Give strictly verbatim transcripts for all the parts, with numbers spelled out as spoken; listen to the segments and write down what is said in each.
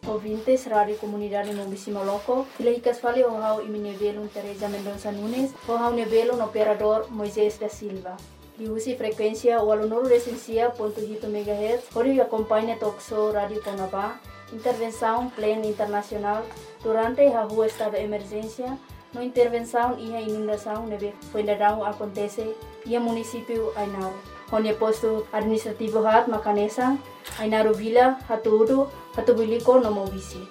ouvintes, Rádio Comunidade Mobisi Moloco. Filahicas fale o hau iminebelo Teresa Mendonça Nunes, o hau nebelo no operador Moisés da Silva. Diusi frequência o aluno recensia ponto oito megahertz, hori acompanha Toxo Rádio Conabá, intervenção plena internacional durante a rua estado de emergência, no intervenção e a inundação neve fuendarão acontece e a município Ainaro. Onde posto administrativo hat Macanesa, Ainaro Vila, Hatuudu, Hatubiliko no Mobisi.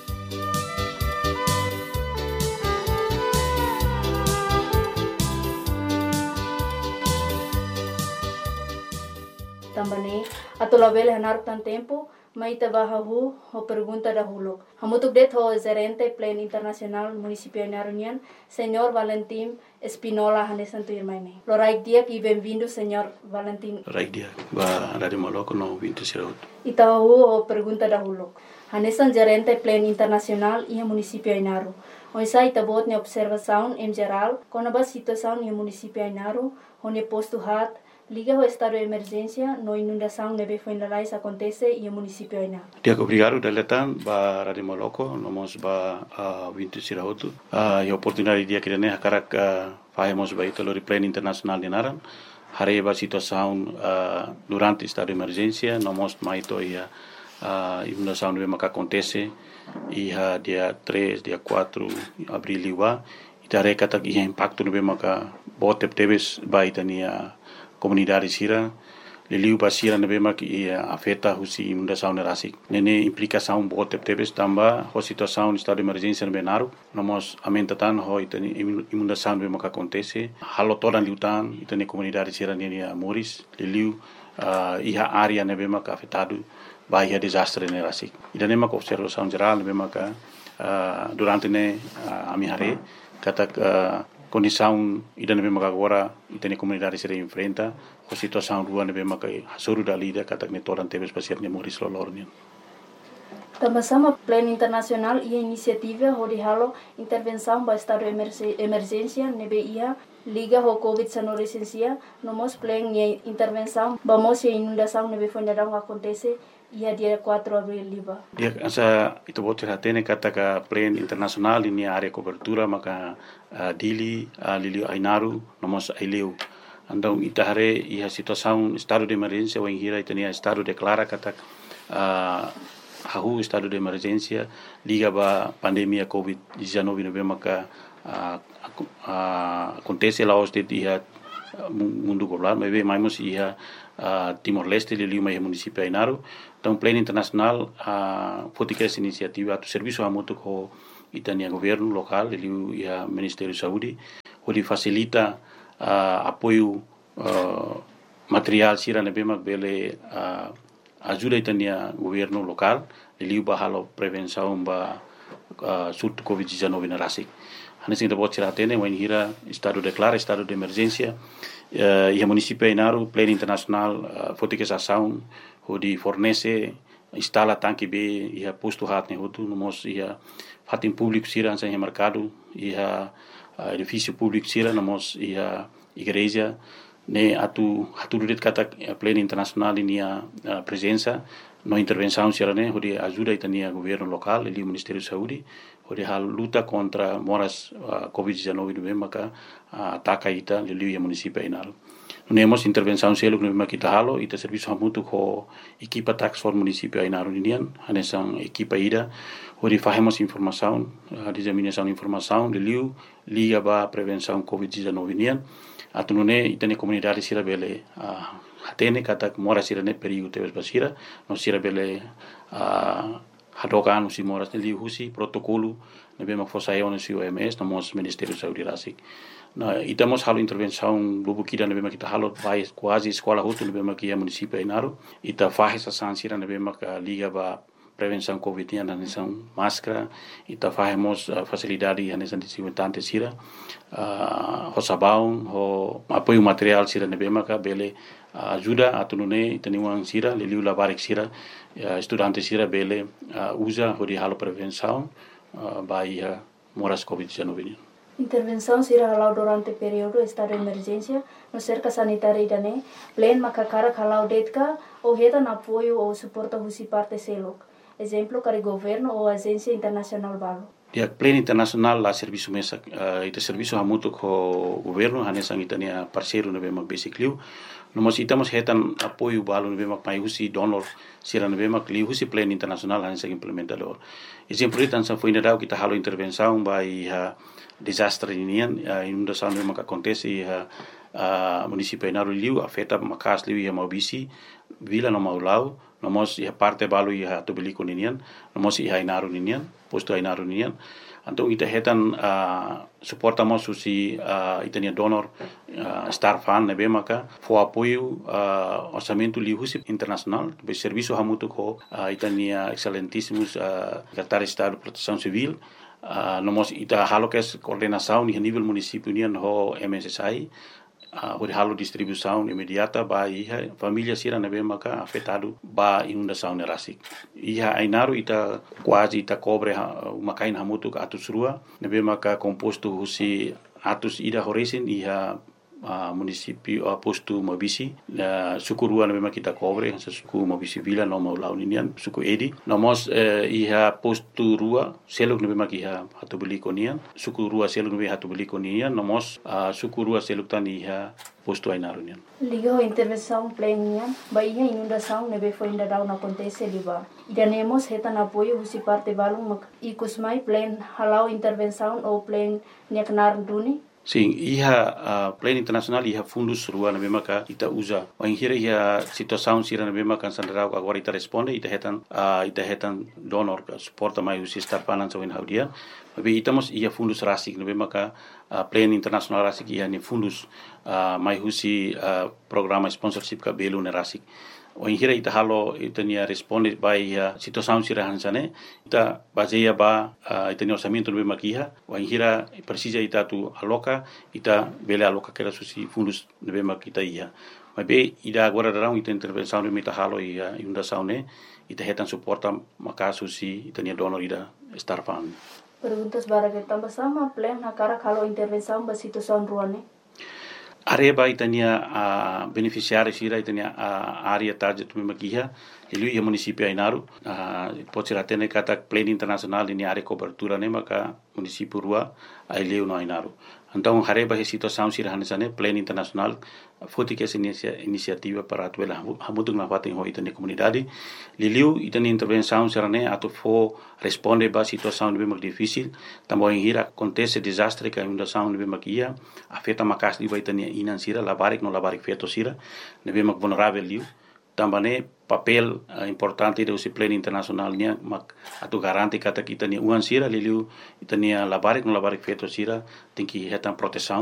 Também, atolabele hanar tan tempo, maita bahahu ho pergunta dahulu. Hamutuk det ho gerente Plan Internacional Municipio Ainarunian, Senhor Valentim Espinola Hanesanto Irmaine. Loraik dia e bem-vindo, Senhor Valentim. Loraik dia, ba Rádio Moloco no vinte Siraut. Itahu ho pergunta dahulu. Hanesan gerente Plan Internacional e Municipio Ainaru. Oisa itabot ne observação em geral, conaba situação no Municipio Ainaru, onde posto hat liga o estado de emergência, no inundação neve fuendalais acontece e o município ainda. Dia obrigado deletan ba Rádio Moloco, nomos ba vinte Siraut. A oportunidade dia que ne hakarak fazemos ba ito lori Plan Internacional de Naran. Hare ba situação durante estado de emergência, nomos maito ia inundação neve maka acontece e dia três, dia quatro abril liwa. Itare kata ia impacto neve maka botep teves ba itania comunidade sira liliu basira nebe mak ia afeta husi inundação nerasik nene implicação bote tebes tamba ho situação estado de emergência nebe naru nomos amentatan ho itani inundação nebe mak acontece halo todan liutan itani comunidade sira nene moris liliu uh, iha área nebe mak afetado by a desastre nerasik idane mak observação geral nebe mak uh, durante ne uh, amihare katak uh, condição ida nebe maka agora itene comunidade se enfrenta a situação rua nebe maka hasuru dalida katak ne toran tebes pasir ne moris lolornian. Também Plan Internacional e a iniciativa de halo intervenção para estado de emergência nebe ia liga ho covid dezenove licencia nomos plan e intervenção vamos e inundação nebe fuendarão acontece ia dia quatro de abril liba. Ya asa itu botir hatene kata ka Plan Internacional ini area cobertura maka uh, dili uh, lili Ainaru nomos aileu. Andau itahare ia situação estado de emergência ou hira itania estado declara kata uh, hahu estado de emergência liga ba pandemia covid dezenove nove maka uh, uh, acontece lá os de ia mundo global mas bem mais ia uh, Timor-Leste lili mai município Ainaru. Então, Plan Internacional a fotica essa iniciativa do serviço a muito com itania governo local e a Ministério de Saúde, onde facilita uh, apoio uh, material sira nebe mak bele uh, ajuda itania governo local e ba halo prevenção ba uh, surto covid dezenove na rasik. Hanes kita bot sira tene wen hira estado declara estado de emergência uh, e a município Ainaru Plan Internacional uh, fotica essa ação onde fornece instala tanque B e a posto hat ne hotu nomos ia fatin público sira sem mercado e a edifício público sira nomos ia igreja ne atu atu det kata Plan Internacional ini a presença no intervenção sira ne onde ajuda itania governo local e o Ministério de Saúde onde hal luta contra moras uh, covid dezenove no maka uh, ataca ita lili o município Ainaru. Nemos intervenção selo no makita halo ita serviço hamutu ko equipa tax for município Ainaru indian hanesan equipa ida onde fazemos informação a disseminação de informação de liu liga ba prevenção covid dezenove indian atunune itane comunidade sira bele uh, hatene kata mora sira ne perigo tebes basira no sira bele uh, hadokan usi moras ne liu husi protocolo nebe mak fosayon usi O M S nomos Ministério de Saúde rasik. Na itamos halo intervenção lubu kida nebe mak kita halo vai quase escola hutu nebe mak ia município Ainaru ita faz essa sansira nebe mak liga ba prevenção covid na nação máscara ita fazemos uh, facilidade na nação desinfetante sira uh, ho sabão ho apoio material sira nebe mak bele uh, ajuda atunune itaniwang sira liliu labarik sira uh, estudante sira bele uh, usa ho di halo prevenção uh, by uh, moras covid dezenove. Intervenção será halau durante período estado de emergência no cerca sanitária idane plan makakara halau detka ou reta na apoio ou suporta husi parte selok exemplo para governo ou agência internacional balo. Dia pleno internasional la serviço mesa uh, ita serviço hamutu ko governo hanesang itania parceiro na bema basic liu nomos itamos hetan apoio balo na bema mai husi donor sira na bema liu husi pleno internasional hanesang implementador exemplo itan sa foi na kita halo intervenção by uh, desastre inian uh, inundação na bema que acontece uh, uh, município Ainaru liu afeta makas liu ia maubisi vila no maulau nomos ia parte balo ia tobeliko ninian nomos ia Ainaru ninian posto Ainaru ninian então ita hetan uh, suportamos susi uh, itania donor uh, star fan nebe maka fo apoio uh, orçamento lihusi internacional be serviço hamutu ko uh, itania excelentíssimos uh, secretário de Estado de Proteção Civil uh, nomos ita halo kes coordenação ni nível município nian ho M S S I Uh, halo distribuição imediata ba iha família sira nebe maka afetado ba inundação nerasik iha Ainaru ita quase ita cobre uh, makain hamutu ka atus rua nebe maka composto husi atus ida horesin iha uh, município uh, posto Mobisi uh, suku rua nebe maka kita cobre sa suku Mobisi vila no mau launinian suku edi nomos uh, iha posto rua seluk nebe maka iha hatu beli konian suku rua seluk nebe hatu beli konian nomos uh, suku rua seluk tan iha posto Ainaru nian liga intervenção plena baia inundação nebe foi ainda não acontece liba ganemos hetan apoio husi parte balung mak ikus mai plan halau intervenção ou plan neknar duni. Sim, iha uh, plano internacional iha fundus rua na memaka ita usa. Wan hira iha situação sira na memaka sandrau agora ita responde ita hetan uh, ita hetan donor suporta mai usi star finance win haudia. Tapi itamos iha fundus rasik na memaka uh, plano internacional rasik iha ni fundus uh, mai usi uh, programa sponsorship ka belu na rasik. Wan hira ita halo ita nia responde by uh, situação sira hansane ita baseia ba uh, ita ni orçamento no makiha wan hira precisa ita tu aloca ita bele aloca que era susi fundos no makita ia mas be ida agora darão ita intervenção no mita halo ia inundação ne ita hetan suporta maka susi ita ni donor ida star fund. Perguntas bara que tambah sama plan na cara kalau intervenção ba situação ruane. Areba itania a uh, beneficiário sira itania a uh, área target me makiha ele ia município Ainaru uh, pode ser até kata plano internacional ini área cobertura ne maka município rua ele no Ainaru então areba he situação sira hanesane plano internacional foti que essa iniciativa para atuela hamutung na fatin ho itania comunidade liliu itania intervenção sira ne atu fo responde ba situação de bem difícil também hira acontece desastre que inundação de bem makia afeta makas li itania inan sira labarik no labarik feto sira ne bem vulnerável liu também papel uh, importante do si plano internacional nia mak atu garanti kata kita ni uan sira liliu itania labarik no labarik feto sira tem que hetan proteção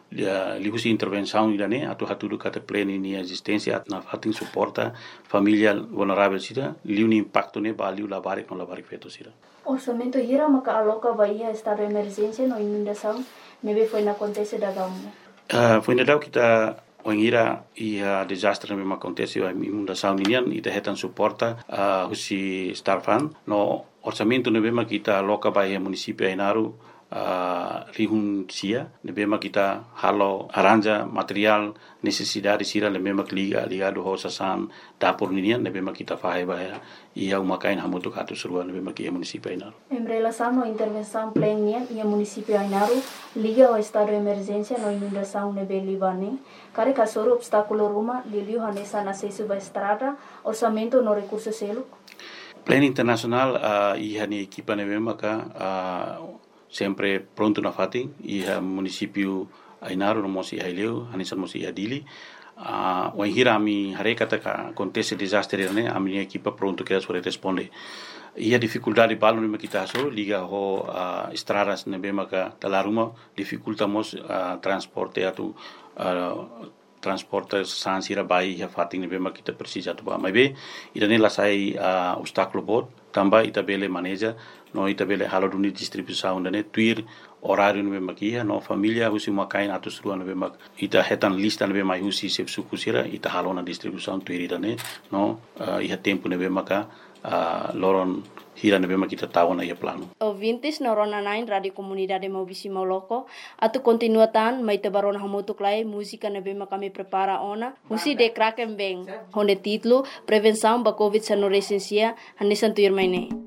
liu si intervenção idane atu hatu kata plano ni existência na fatin suporta família vulnerável sira liu ni impacto ne ba liu labarik no labarik feto sira. Orçamento hira maka aloca baia estado de emergência no inundação nebe foi na acontece da gamu. Uh, foi na dau kita Wangira ia desastre memang acontece a inundação ninian ita hetan suporta uh, husi star fund no orçamento ne bema kita loka baia município Ainaru uh, rihun sia ne bema kita halo aranja material necessidade sira le bema liga ligado ho sasan dapur ninian ne bema kita fahe baia ia umakain hamutu katu surua ne bema kia município Ainaru. Em relação à intervenção plena ia município Ainaru liga ao estado de emergência no inundação ne belibane kare kasoro obstáculo ruma liliu hanesa na sesu ba estrada orçamento no recurso selo. Plano internacional uh, iha ni equipa ne maka uh, sempre pronto na fatin iha município Ainaru no mosi haileu hanesa mosi adili uh, wan hira mi hare kata ka acontece desastre ne ami equipa pronto que sobre responde ia dificuldade balo ne kita so liga ho uh, estradas ne maka talaruma dificultamos uh, transporte atu uh, transporte sansira bai ya fating ne bema kita precisa tu ba mai be ida ne lasai uh, obstáculo bot tamba ita bele maneja no ita bele halo duni distribuição ne tuir horário ne bema kia no familia husi makain atus rua ne bema ita hetan lista ne bema husi sep suku sira ita halo na distribuição tuir ida ne no uh, iha tempo ne bema ka uh, loron hira na bema kita tahu na ia plano. Ouvintes na Rona nine Radio Comunidade Maubisi Mauloko, atu continuatan mai te barona hamutuk lai música na bema kami prepara ona, musi de kraken beng, honde titlo Prevenção ba Covid sa no resensia, hanisan tuyur mai ne.